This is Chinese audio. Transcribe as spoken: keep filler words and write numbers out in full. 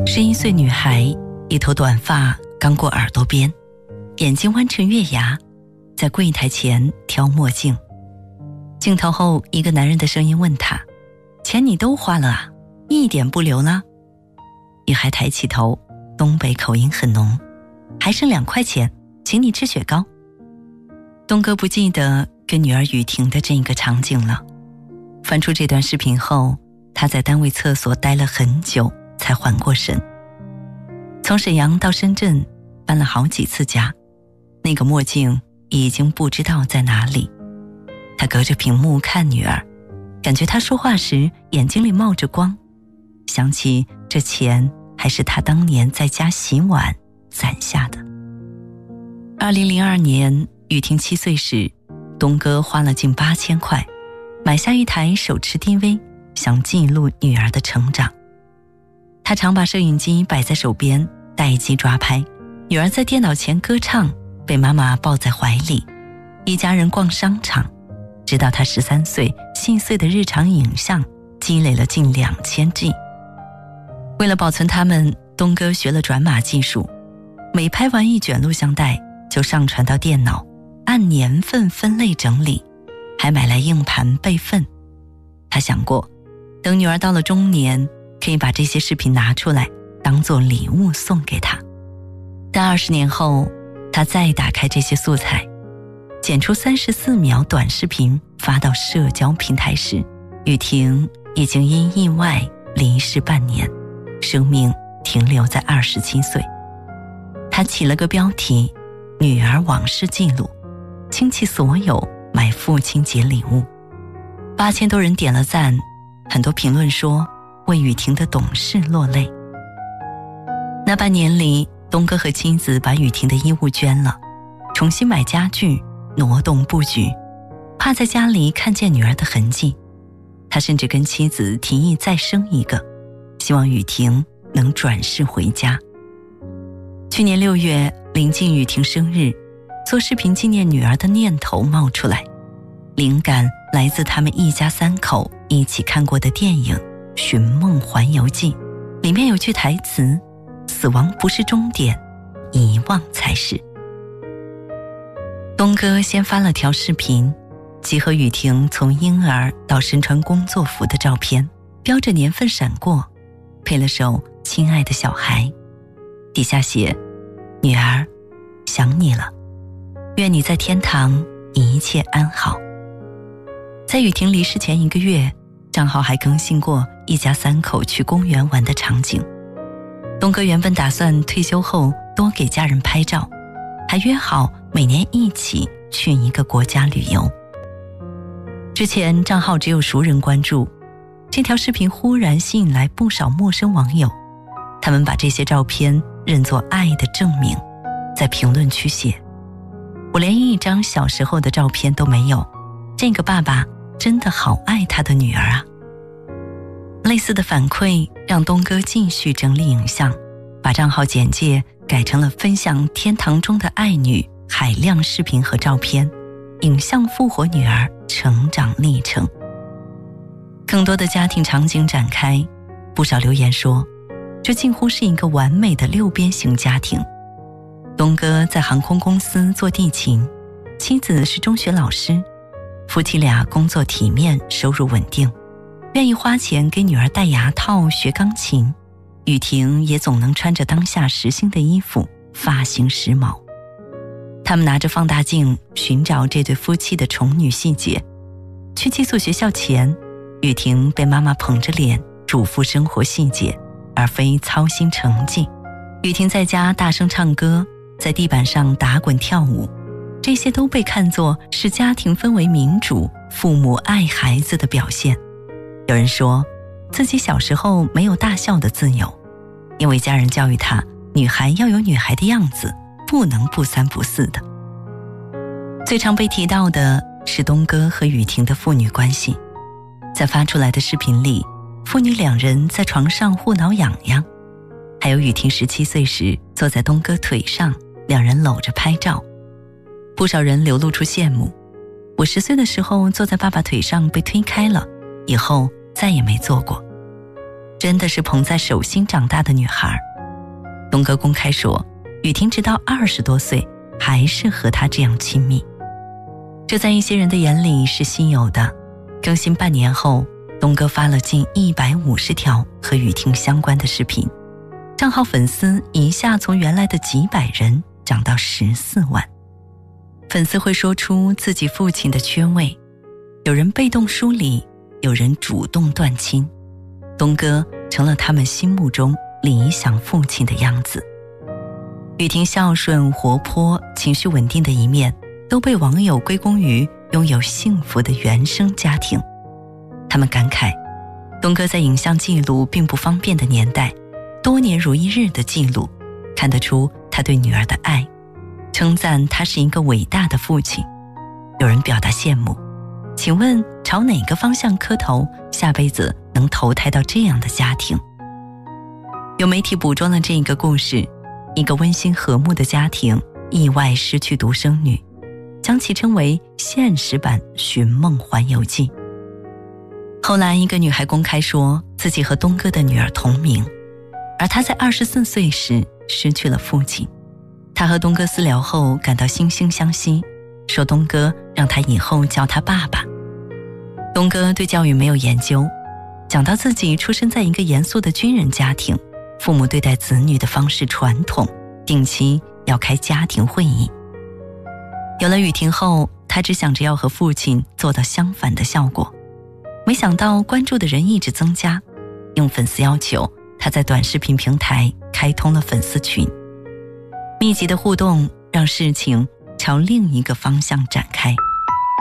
十一岁女孩，一头短发刚过耳朵边，眼睛弯成月牙，在柜台前挑墨镜。镜头后，一个男人的声音问她：钱你都花了啊，一点不留了？女孩抬起头，东北口音很浓，还剩两块钱，请你吃雪糕。东哥不记得跟女儿雨婷的这个场景了。翻出这段视频后，他在单位厕所待了很久才缓过神。从沈阳到深圳搬了好几次家，那个墨镜已经不知道在哪里。他隔着屏幕看女儿，感觉她说话时眼睛里冒着光，想起这钱还是他当年在家洗碗攒下的。二零零二年，雨婷七岁时，东哥花了近八千块，买下一台手持 D V， 想记录女儿的成长。他常把摄影机摆在手边，待机抓拍，女儿在电脑前歌唱，被妈妈抱在怀里，一家人逛商场，直到他十三岁，细碎的日常影像积累了近两千 G。为了保存它们，东哥学了转码技术，每拍完一卷录像带就上传到电脑，按年份分类整理，还买来硬盘备份。他想过，等女儿到了中年，可以把这些视频拿出来当做礼物送给她。但二十年后，他再打开这些素材，剪出三十四秒短视频发到社交平台时，雨婷已经因意外离世半年，生命停留在二十七岁。他起了个标题：女儿往事记录，倾其所有买父亲节礼物。八千多人点了赞，很多评论说为雨婷的懂事落泪。那半年里，东哥和妻子把雨婷的衣物捐了，重新买家具，挪动布局，怕在家里看见女儿的痕迹。他甚至跟妻子提议再生一个，希望雨婷能转世回家。去年六月，临近雨婷生日，做视频纪念女儿的念头冒出来，灵感来自他们一家三口一起看过的电影《寻梦环游记》，里面有句台词：死亡不是终点，遗忘才是。东哥先发了条视频，集合雨婷从婴儿到身穿工作服的照片，标着年份闪过，配了首《亲爱的小孩》，底下写：女儿，想你了，愿你在天堂一切安好。在雨婷离世前一个月，账号还更新过一家三口去公园玩的场景。东哥原本打算退休后多给家人拍照，还约好每年一起去一个国家旅游。之前账号只有熟人关注，这条视频忽然吸引来不少陌生网友，他们把这些照片认作爱的证明，在评论区写：我连一张小时候的照片都没有，这个爸爸真的好爱他的女儿啊。类似的反馈让东哥继续整理影像，把账号简介改成了分享天堂中的爱女海量视频和照片，影像复活女儿成长历程。更多的家庭场景展开，不少留言说这近乎是一个完美的六边形家庭。东哥在航空公司做地勤，妻子是中学老师，夫妻俩工作体面，收入稳定，愿意花钱给女儿戴牙套学钢琴。雨婷也总能穿着当下时兴的衣服，发型时髦。他们拿着放大镜寻找这对夫妻的宠女细节。去寄宿学校前，雨婷被妈妈捧着脸嘱咐生活细节，而非操心成绩。雨婷在家大声唱歌，在地板上打滚跳舞，这些都被看作是家庭氛围民主、父母爱孩子的表现。有人说自己小时候没有大笑的自由，因为家人教育他，女孩要有女孩的样子，不能不三不四的。最常被提到的是东哥和雨婷的父女关系。在发出来的视频里，父女两人在床上互挠痒痒，还有雨婷十七岁时坐在东哥腿上，两人搂着拍照。不少人流露出羡慕，我十岁的时候坐在爸爸腿上被推开了，以后再也没坐过。 真的是捧在手心长大的女孩。东哥公开说，雨婷直到二十多岁还是和他这样亲密，这在一些人的眼里是稀有的。更新半年后，东哥发了近一百五十条和雨婷相关的视频，账号粉丝一下从原来的几百人涨到十四万。粉丝会说出自己父亲的缺位，有人被动疏离，有人主动断亲，东哥成了他们心目中理想父亲的样子。雨婷孝顺、活泼、情绪稳定的一面都被网友归功于拥有幸福的原生家庭。他们感慨，东哥在影像记录并不方便的年代，多年如一日的记录，看得出他对女儿的爱，称赞他是一个伟大的父亲。有人表达羡慕，请问朝哪个方向磕头，下辈子能投胎到这样的家庭？有媒体捕捉了这个故事，一个温馨和睦的家庭意外失去独生女，将其称为现实版《寻梦环游记》。后来一个女孩公开说自己和东哥的女儿同名，而她在二十四岁时失去了父亲。她和东哥私聊后感到惺惺相惜，说东哥让她以后叫他爸爸。东哥对教育没有研究，讲到自己出生在一个严肃的军人家庭，父母对待子女的方式传统，定期要开家庭会议。有了雨婷后，他只想着要和父亲做到相反的效果，没想到关注的人一直增加，应粉丝要求，他在短视频平台开通了粉丝群，密集的互动让事情朝另一个方向展开。